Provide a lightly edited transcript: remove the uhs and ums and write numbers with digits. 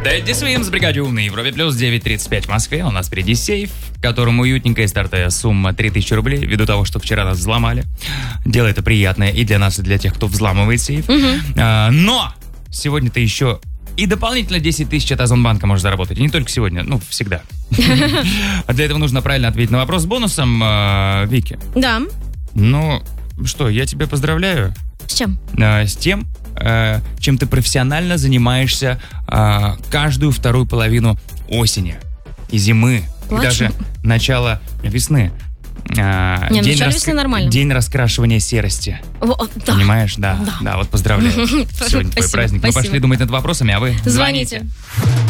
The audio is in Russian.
Дэдди Свимс, бригаде умный, Европе плюс 9:35 в Москве. У нас впереди сейф, в котором уютненькая стартовая сумма 3000 рублей, ввиду того, что вчера нас взломали. Дело это приятное и для нас, и для тех, кто взламывает сейф. Но сегодня-то еще и дополнительно 10 тысяч от Озонбанка можешь заработать. И не только сегодня, всегда. А для этого нужно правильно ответить на вопрос с бонусом, Вики. Да. Ну, что, я тебя поздравляю. С чем? С тем, чем ты профессионально занимаешься каждую вторую половину осени и зимы, и даже начало весны. Начало весны нормально. День раскрашивания серости. Да. Понимаешь? Да, вот поздравляю. Сегодня твой праздник. Мы Спасибо. пошли думать над вопросами, а вы звоните.